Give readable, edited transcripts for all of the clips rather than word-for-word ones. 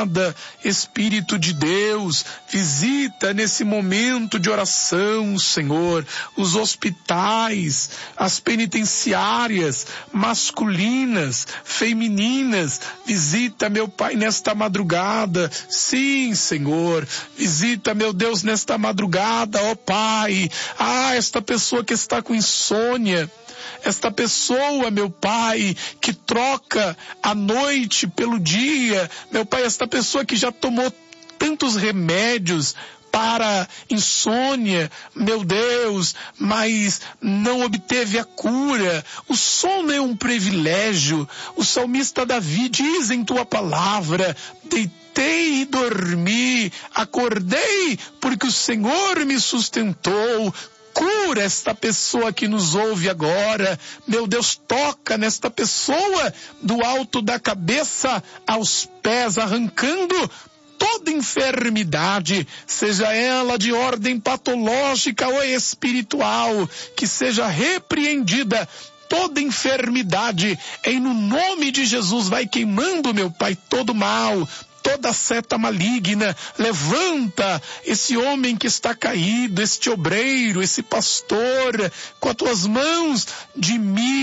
madrugada, Espírito de Deus, visita nesse momento de oração, Senhor, os hospitais, as penitenciárias, masculinas, femininas, visita, meu Pai, nesta madrugada, sim, Senhor, visita, meu Deus, nesta madrugada, ó Pai, esta pessoa que está com insônia, esta pessoa, meu Pai, que troca a noite pelo dia, meu Pai, esta pessoa que já tomou tantos remédios para insônia, meu Deus, mas não obteve a cura. O sono é um privilégio. O salmista Davi diz em tua palavra: deitei e dormi, acordei porque o Senhor me sustentou. Cura esta pessoa que nos ouve agora. Meu Deus, toca nesta pessoa do alto da cabeça aos pés, arrancando toda enfermidade, seja ela de ordem patológica ou espiritual, que seja repreendida toda enfermidade, em no nome de Jesus. Vai queimando, meu Pai, todo mal, toda seta maligna. Levanta esse homem que está caído, este obreiro, esse pastor, com as tuas mãos de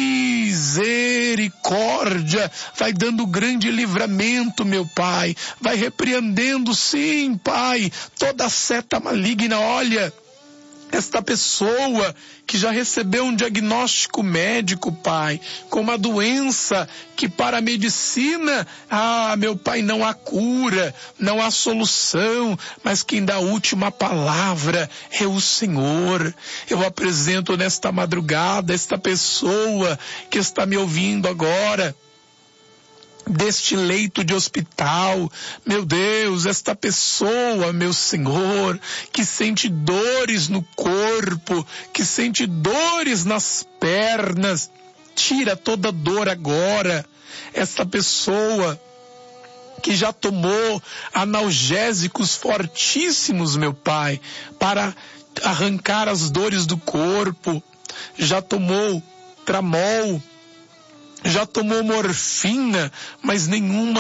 misericórdia. Vai dando grande livramento, meu Pai. Vai repreendendo, sim, Pai, toda seta maligna. Olha, esta pessoa que já recebeu um diagnóstico médico, Pai, com uma doença que para a medicina, meu Pai, não há cura, não há solução, mas quem dá a última palavra é o Senhor. Eu apresento nesta madrugada esta pessoa que está me ouvindo agora, deste leito de hospital, meu Deus, esta pessoa, meu Senhor, que sente dores no corpo, que sente dores nas pernas, tira toda dor agora. Esta pessoa que já tomou analgésicos fortíssimos, meu Pai, para arrancar as dores do corpo, já tomou tramol, já tomou morfina, mas nenhum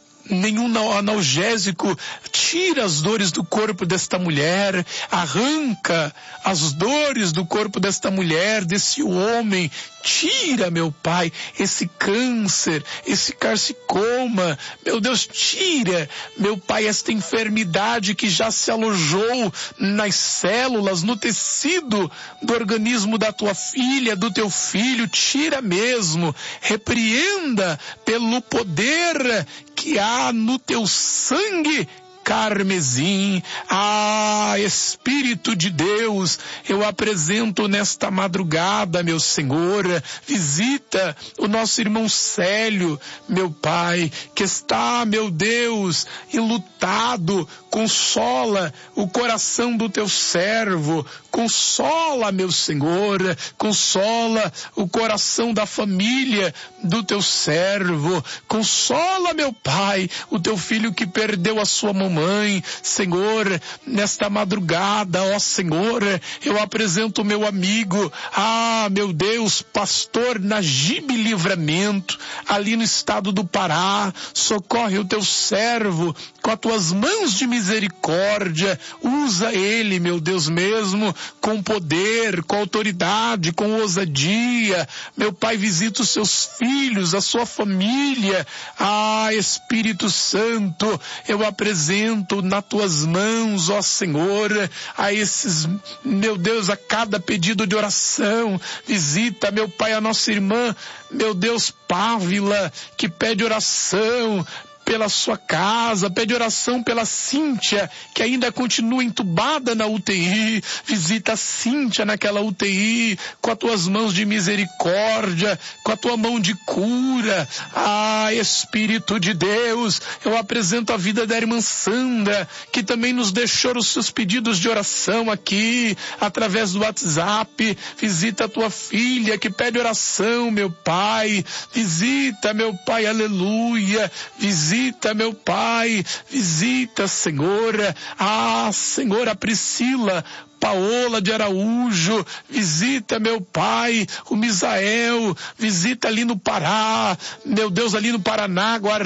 analgésico tira as dores do corpo desta mulher, arranca as dores do corpo desta mulher, desse homem. Tira, meu Pai, esse câncer, esse carcinoma. Meu Deus, tira, meu Pai, esta enfermidade que já se alojou nas células, no tecido do organismo da tua filha, do teu filho. Tira mesmo, repreenda pelo poder que há no teu sangue carmesim. Espírito de Deus, eu apresento nesta madrugada, meu Senhor, visita o nosso irmão Célio, meu Pai, que está, meu Deus, enlutado. Consola o coração do teu servo, consola, meu Senhor, consola o coração da família do teu servo, consola, meu Pai, o teu filho que perdeu a sua mamãe. Senhor, nesta madrugada, ó Senhor, eu apresento o meu amigo, meu Deus, pastor Najib Livramento, ali no estado do Pará. Socorre o teu servo com as tuas mãos de misericórdia. Usa ele, meu Deus, mesmo com poder, com autoridade, com ousadia. Meu Pai, visita os seus filhos, a sua família. Espírito Santo, eu apresento nas tuas mãos, ó Senhor, a esses, meu Deus, a cada pedido de oração. Visita, meu Pai, a nossa irmã, meu Deus, Pávila, que pede oração pela sua casa, pede oração pela Cíntia, que ainda continua entubada na UTI. Visita a Cíntia naquela UTI, com as tuas mãos de misericórdia, com a tua mão de cura. Espírito de Deus, eu apresento a vida da irmã Sandra, que também nos deixou os seus pedidos de oração aqui, através do WhatsApp. Visita a tua filha, que pede oração, meu Pai. Visita, meu Pai, aleluia. Visita, meu Pai, visita, Senhor, Senhor, a Priscila Paola de Araújo, visita, meu Pai, o Misael, visita ali no Pará, meu Deus, ali no Paraná,